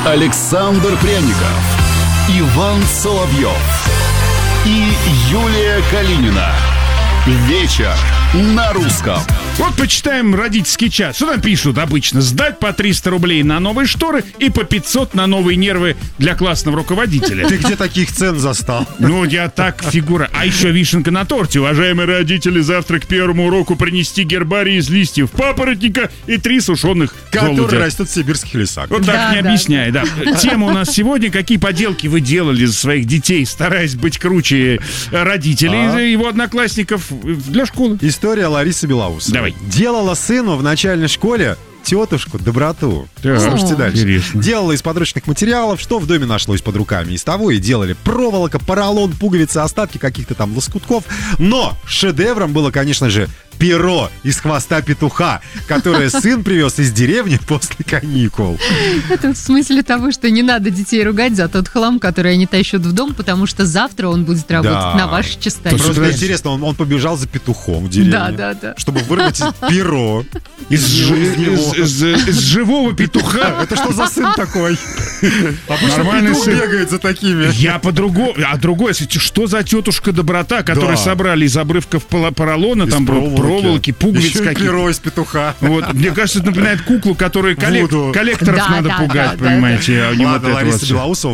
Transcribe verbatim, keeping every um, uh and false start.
Александр Пряников, Иван Соловьев и Юлия Калинина. Вечер на русском. Вот почитаем родительский чат. Что там пишут обычно? Сдать по триста рублей на новые шторы и по пятьсот на новые нервы для классного руководителя. Ты где таких цен застал? Ну, я так, фигура. А еще вишенка на торте. Уважаемые родители, завтра к первому уроку принести гербарий из листьев папоротника и три сушеных Которые желудя. растут в сибирских лесах. Вот так Да, не да. объясняй, да. Тема у нас сегодня: какие поделки вы делали за своих детей, стараясь быть круче родителей, А? его одноклассников для школы. История Ларисы Белоусовой. Давай. Делала сыну в начальной школе тетушку доброту. Так, Слушайте дальше. интересно. Делала из подручных материалов, что в доме нашлось под руками. Из того и делали проволока, поролон, пуговицы, остатки каких-то там лоскутков. Но шедевром было, конечно же, перо из хвоста петуха, которое сын привез из деревни после каникул. Это в смысле того, что не надо детей ругать за тот хлам, который они тащат в дом, потому что завтра он будет работать Да. на вашей частоте. Просто Просто интересно, он, он побежал за петухом в деревне, Да, да, да. чтобы вырвать перо Из, из, жи- из него. из- из- из живого петуха. Это что за сын такой? Обычно Нормальный петух сын. бегает за такими. Я по-другому. А другое, если что за тетушка доброта, которую Да. собрали из обрывков пола- поролона, Из там проволоки. проволоки, пуговиц Еще и каких-то. перо из петуха. Вот, мне кажется, это напоминает куклу, которую коллек- Вуду. коллекторов Да, надо да, пугать, да, да, понимаете. а не Ладно, вот это Лариса вот всё. Белоусова